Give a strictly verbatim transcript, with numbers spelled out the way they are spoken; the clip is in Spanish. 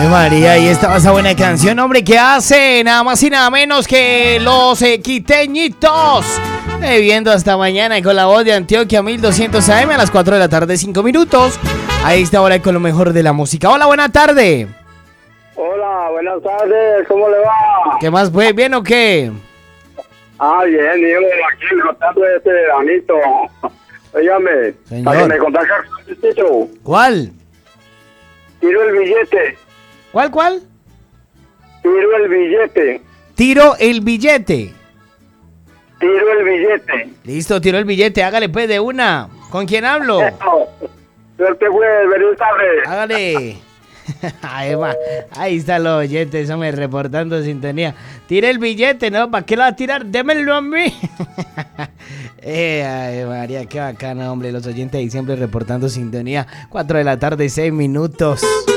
Ay, María, y estaba esa buena canción, hombre, que hace nada más y nada menos que los eh, quiteñitos. Bebiendo hasta mañana y con la voz de Antioquia mil doscientos A M a las cuatro de la tarde, cinco minutos. Ahí está ahora con lo mejor de la música. Hola, buena tarde. Hola, buenas tardes, ¿cómo le va? ¿Qué más, pues? ¿Bien o qué? Ah, bien, hijo, aquí notando este veranito. Óigame, Señor. para que me contagie un poquito. ¿Cuál? Tiro el billete, ¿Cuál, cuál? tiro el billete, Tiro el billete. tiro el billete. Listo, tiro el billete. Hágale, pues, de una. ¿Con quién hablo? Suerte, pues, feliz tarde. Hágale. Ay, ma, ahí está los oyentes, eso me reportando sintonía. Tire el billete, ¿no? ¿Para qué lo va a tirar? Démelo a mí. eh, ay, María, qué bacana, hombre. Los oyentes ahí siempre reportando sintonía. cuatro de la tarde, seis minutos.